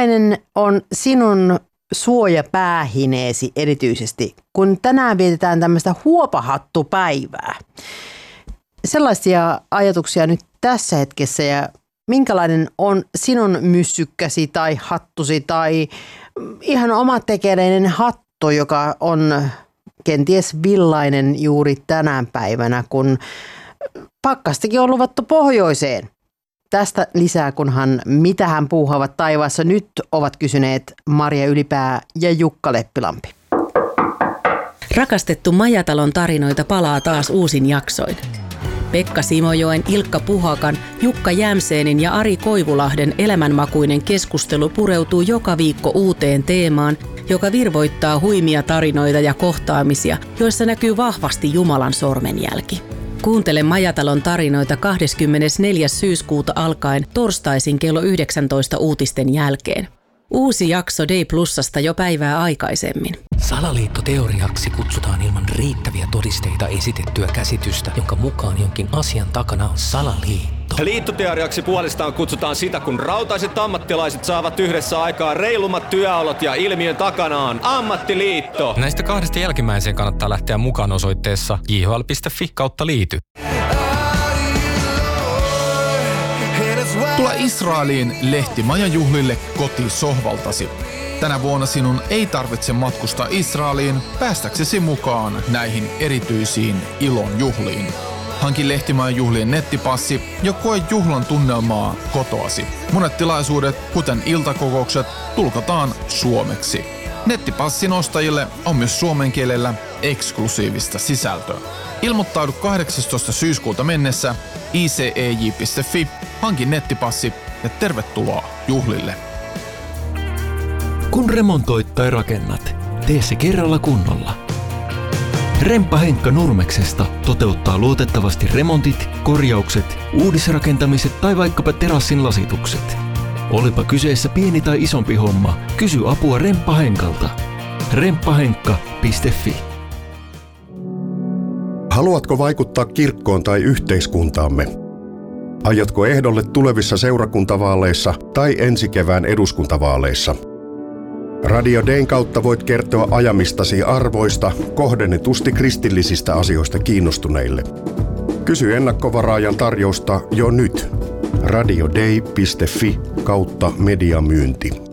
minkälainen on sinun suojapäähineesi erityisesti, kun tänään vietetään tämmöistä huopahattupäivää? Sellaisia ajatuksia nyt tässä hetkessä, ja minkälainen on sinun myssykkäsi tai hattusi tai ihan omatekeinen hattu, joka on kenties villainen juuri tänään päivänä, kun pakkastakin on luvattu pohjoiseen. Tästä lisää, kunhan mitä hän puuhaavat taivaassa nyt, ovat kysyneet Marja Ylipää ja Jukka Leppilampi. Rakastettu Majatalon tarinoita palaa taas uusin jaksoin. Pekka Simojoen, Ilkka Puhakan, Jukka Jämseenin ja Ari Koivulahden elämänmakuinen keskustelu pureutuu joka viikko uuteen teemaan, joka virvoittaa huimia tarinoita ja kohtaamisia, joissa näkyy vahvasti Jumalan sormenjälki. Kuuntele Majatalon tarinoita 24. syyskuuta alkaen torstaisin kello 19 uutisten jälkeen. Uusi jakso Day Plusasta jo päivää aikaisemmin. Salaliittoteoriaksi kutsutaan ilman riittäviä todisteita esitettyä käsitystä, jonka mukaan jonkin asian takana on salaliitto. Liittoteoriaksi puolestaan kutsutaan sitä, kun rautaiset ammattilaiset saavat yhdessä aikaa reilummat työolot ja ilmiön takana on ammattiliitto. Näistä kahdesta jälkimmäiseen kannattaa lähteä mukaan osoitteessa jhl.fi/liity. Tule Israeliin lehtimajajuhlille kotisohvaltasi. Tänä vuonna sinun ei tarvitse matkustaa Israeliin päästäksesi mukaan näihin erityisiin ilon juhliin. Hanki lehtimajajuhlien nettipassi ja koe juhlan tunnelmaa kotoasi. Monet tilaisuudet, kuten iltakokoukset, tulkataan suomeksi. Nettipassin ostajille on myös suomen kielellä eksklusiivista sisältöä. Ilmoittaudu 18. syyskuuta mennessä icej.fi, hanki nettipassi ja tervetuloa juhlille. Kun remontoit tai rakennat, tee se kerralla kunnolla. Remppa Henkka Nurmeksesta toteuttaa luotettavasti remontit, korjaukset, uudisrakentamiset tai vaikkapa terassin lasitukset. Olipa kyseessä pieni tai isompi homma, kysy apua Remppa Henkalta. remppahenkka.fi. Haluatko vaikuttaa kirkkoon tai yhteiskuntaamme? Aiotko ehdolle tulevissa seurakuntavaaleissa tai ensi kevään eduskuntavaaleissa? Radio Dayn kautta voit kertoa ajamistasi arvoista kohdennetusti kristillisistä asioista kiinnostuneille. Kysy ennakkovaraajan tarjousta jo nyt. radioday.fi/mediamyynti.